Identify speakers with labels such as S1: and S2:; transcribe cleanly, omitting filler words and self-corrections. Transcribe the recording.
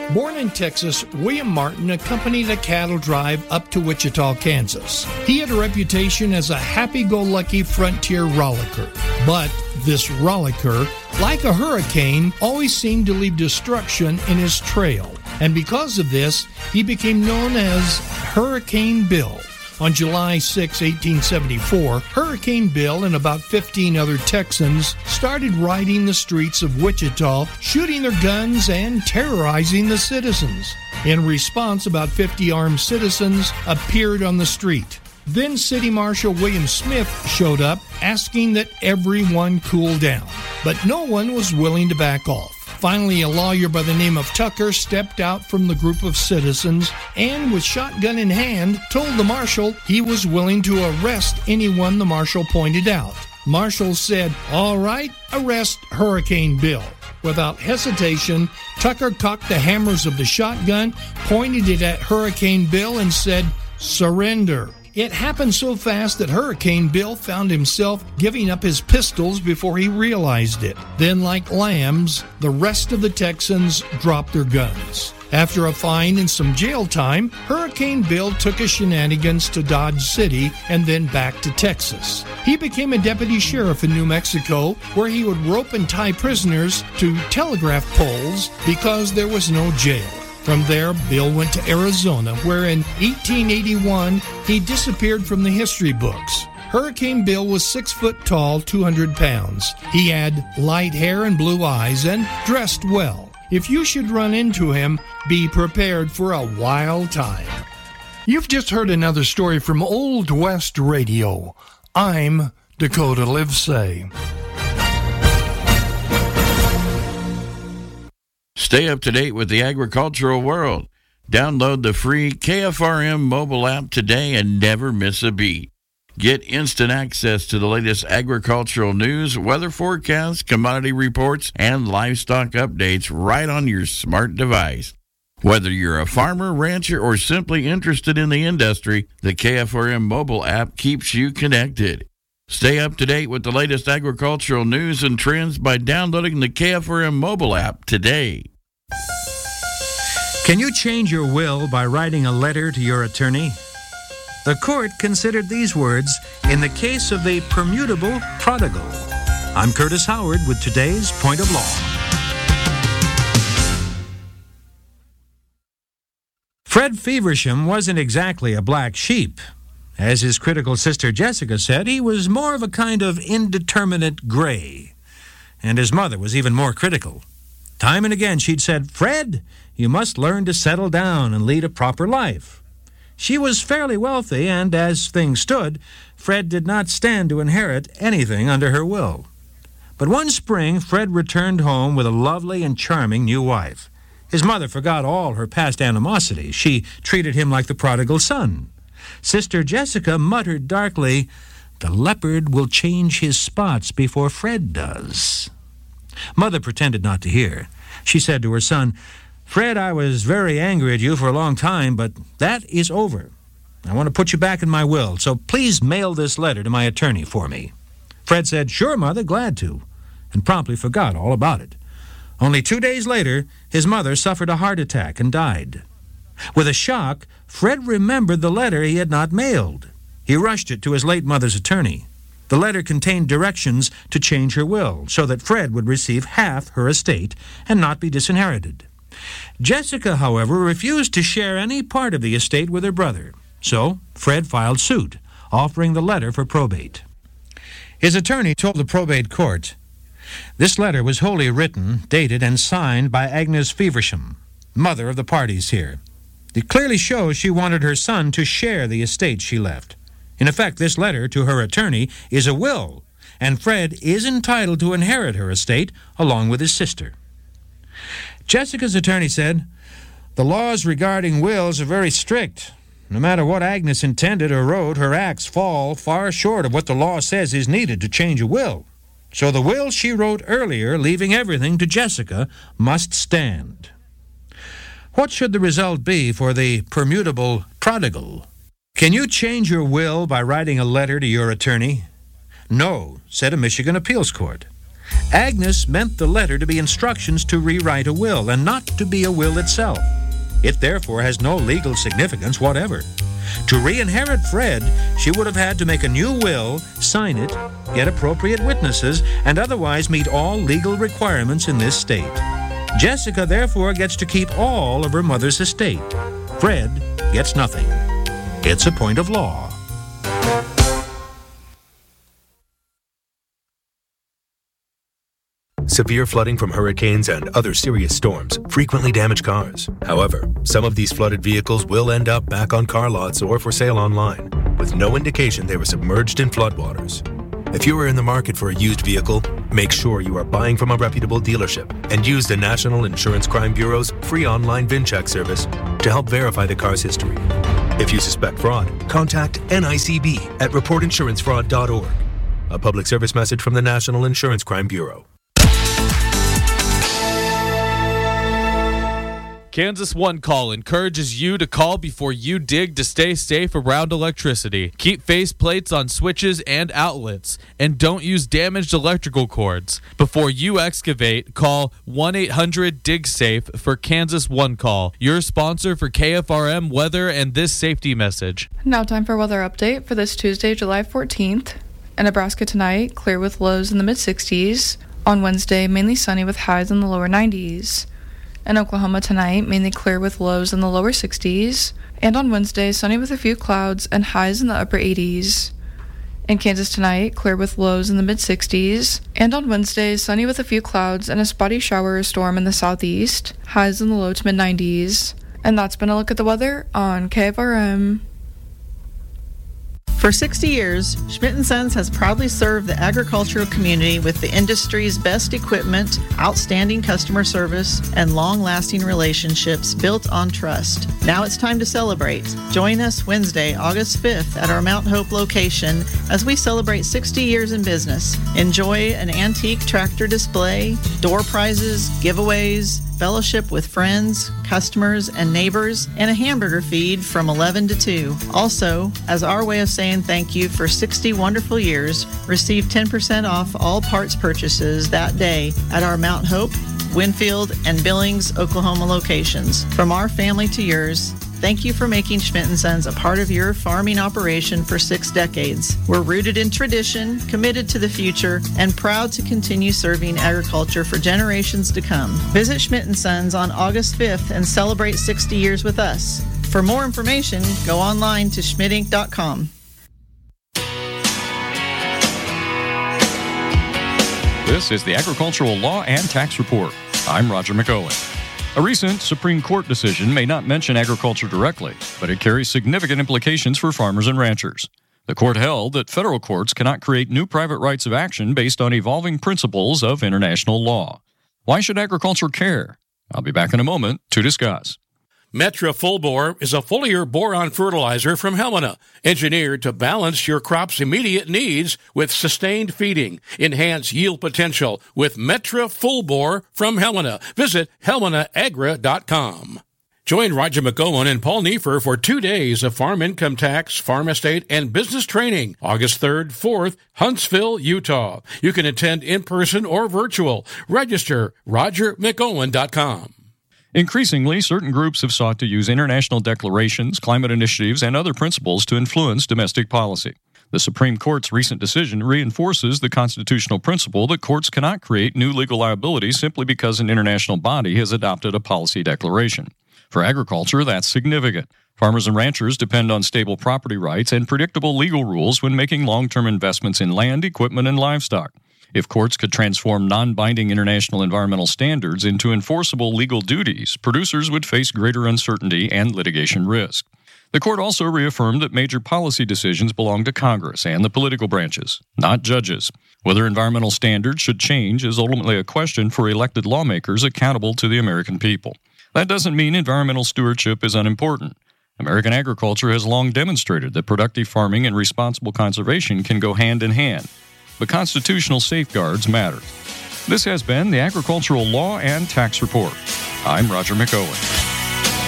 S1: Born in Texas, William Martin accompanied a cattle drive up to Wichita, Kansas. He had a reputation as a happy-go-lucky frontier rollicker. But this rollicker, like a hurricane, always seemed to leave destruction in his trail. And because of this, he became known as Hurricane Bill. On July 6, 1874, Hurricane Bill and about 15 other Texans started riding the streets of Wichita, shooting their guns and terrorizing the citizens. In response, about 50 armed citizens appeared on the street. Then City Marshal William Smith showed up, asking that everyone cool down. But no one was willing to back off. Finally, a lawyer by the name of Tucker stepped out from the group of citizens and, with shotgun in hand, told the marshal he was willing to arrest anyone the marshal pointed out. Marshal said, "All right, arrest Hurricane Bill." Without hesitation, Tucker cocked the hammers of the shotgun, pointed it at Hurricane Bill, and said, "Surrender." It happened so fast that Hurricane Bill found himself giving up his pistols before he realized it. Then, like lambs, the rest of the Texans dropped their guns. After a fine and some jail time, Hurricane Bill took his shenanigans to Dodge City and then back to Texas. He became a deputy sheriff in New Mexico, where he would rope and tie prisoners to telegraph poles because there was no jail. From there, Bill went to Arizona, where in 1881 he disappeared from the history books. Hurricane Bill was 6 foot tall, 200 pounds. He had light hair and blue eyes and dressed well. If you should run into him, be prepared for a wild time. You've just heard another story from Old West Radio. I'm Dakota Livesay.
S2: Stay up to date with the agricultural world. Download the free KFRM mobile app today and never miss a beat. Get instant access to the latest agricultural news, weather forecasts, commodity reports, and livestock updates right on your smart device. Whether you're a farmer, rancher, or simply interested in the industry, the KFRM mobile app keeps you connected. Stay up to date with the latest agricultural news and trends by downloading the KFRM mobile app today.
S3: Can you change your will by writing a letter to your attorney? The court considered these words in the case of the permutable prodigal. I'm Curtis Howard with today's Point of Law. Fred Feversham wasn't exactly a black sheep. As his critical sister Jessica said, he was more of a kind of indeterminate gray. And his mother was even more critical. Time and again she'd said, "Fred, you must learn to settle down and lead a proper life." She was fairly wealthy, and as things stood, Fred did not stand to inherit anything under her will. But one spring, Fred returned home with a lovely and charming new wife. His mother forgot all her past animosity. She treated him like the prodigal son. Sister Jessica muttered darkly, "The leopard will change his spots before Fred does." Mother pretended not to hear. She said to her son, "Fred, I was very angry at you for a long time, but that is over. I want to put you back in my will, so please mail this letter to my attorney for me." Fred said, "Sure, Mother, glad to," and promptly forgot all about it. Only 2 days later, his mother suffered a heart attack and died. With a shock, Fred remembered the letter he had not mailed. He rushed it to his late mother's attorney. The letter contained directions to change her will so that Fred would receive half her estate and not be disinherited. Jessica, however, refused to share any part of the estate with her brother. So Fred filed suit, offering the letter for probate. His attorney told the probate court, "This letter was wholly written, dated, and signed by Agnes Feversham, mother of the parties here. It clearly shows she wanted her son to share the estate she left. In effect, this letter to her attorney is a will, and Fred is entitled to inherit her estate along with his sister." Jessica's attorney said, "The laws regarding wills are very strict. No matter what Agnes intended or wrote, her acts fall far short of what the law says is needed to change a will. So the will she wrote earlier, leaving everything to Jessica, must stand." What should the result be for the permutable prodigal? Can you change your will by writing a letter to your attorney? No, said a Michigan appeals court. Agnes meant the letter to be instructions to rewrite a will and not to be a will itself. It therefore has no legal significance whatever. To re-inherit Fred, she would have had to make a new will, sign it, get appropriate witnesses, and otherwise meet all legal requirements in this state. Jessica therefore gets to keep all of her mother's estate. Fred gets nothing. It's a point of law.
S4: Severe flooding from hurricanes and other serious storms frequently damage cars. However, some of these flooded vehicles will end up back on car lots or for sale online, with no indication they were submerged in floodwaters. If you are in the market for a used vehicle, make sure you are buying from a reputable dealership and use the National Insurance Crime Bureau's free online VIN check service to help verify the car's history. If you suspect fraud, contact NICB at reportinsurancefraud.org. A public service message from the National Insurance Crime Bureau.
S5: Kansas One Call encourages you to call before you dig to stay safe around electricity. Keep faceplates on switches and outlets, and don't use damaged electrical cords. Before you excavate, call 1-800-DIG-SAFE for Kansas One Call, your sponsor for KFRM weather and this safety message.
S6: Now time for weather update for this Tuesday, July 14th. In Nebraska tonight, clear with lows in the mid-60s. On Wednesday, mainly sunny with highs in the lower 90s. In Oklahoma tonight, mainly clear with lows in the lower 60s. And on Wednesday, sunny with a few clouds and highs in the upper 80s. In Kansas tonight, clear with lows in the mid-60s. And on Wednesday, sunny with a few clouds and a spotty shower or storm in the southeast. Highs in the low to mid-90s. And that's been a look at the weather on KFRM.
S7: For 60 years, Schmidt & Sons has proudly served the agricultural community with the industry's best equipment, outstanding customer service, and long-lasting relationships built on trust. Now it's time to celebrate. Join us Wednesday, August 5th at our Mount Hope location as we celebrate 60 years in business. Enjoy an antique tractor display, door prizes, giveaways, fellowship with friends, customers, and neighbors, and a hamburger feed from 11 to 2. Also, as our way of saying thank you for 60 wonderful years, receive 10% off all parts purchases that day at our Mount Hope, Winfield, and Billings, Oklahoma locations. From our family to yours, thank you for making Schmidt & Sons a part of your farming operation for 6 decades. We're rooted in tradition, committed to the future, and proud to continue serving agriculture for generations to come. Visit Schmidt & Sons on August 5th and celebrate 60 years with us. For more information, go online to schmidtinc.com.
S8: This is the Agricultural Law and Tax Report. I'm Roger McOwen. A recent Supreme Court decision may not mention agriculture directly, but it carries significant implications for farmers and ranchers. The court held that federal courts cannot create new private rights of action based on evolving principles of international law. Why should agriculture care? I'll be back in a moment to discuss.
S9: Metra Full Bore is a foliar boron fertilizer from Helena, engineered to balance your crop's immediate needs with sustained feeding. Enhance yield potential with Metra Full Bore from Helena. Visit HelenaAgra.com. Join Roger McOwen and Paul Neiffer for 2 days of farm income tax, farm estate, and business training, August 3rd, 4th, Huntsville, Utah. You can attend in person or virtual. Register RogerMcOwen.com.
S8: Increasingly, certain groups have sought to use international declarations, climate initiatives, and other principles to influence domestic policy. The Supreme Court's recent decision reinforces the constitutional principle that courts cannot create new legal liabilities simply because an international body has adopted a policy declaration. For agriculture, that's significant. Farmers and ranchers depend on stable property rights and predictable legal rules when making long-term investments in land, equipment, and livestock. If courts could transform non-binding international environmental standards into enforceable legal duties, producers would face greater uncertainty and litigation risk. The court also reaffirmed that major policy decisions belong to Congress and the political branches, not judges. Whether environmental standards should change is ultimately a question for elected lawmakers accountable to the American people. That doesn't mean environmental stewardship is unimportant. American agriculture has long demonstrated that productive farming and responsible conservation can go hand in hand. But constitutional safeguards matter. This has been the Agricultural Law and Tax Report. I'm Roger McOwen.